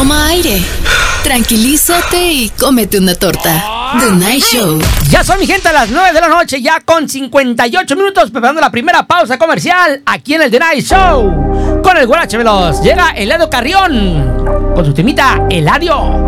Toma aire, tranquilízate y cómete una torta. The Night Show. Ya son, mi gente, a las 9 de la noche, ya con 58 minutos, preparando la primera pausa comercial aquí en el The Night Show. Con el Guarache Veloz llega Eladio Carrión con su temita Eladio.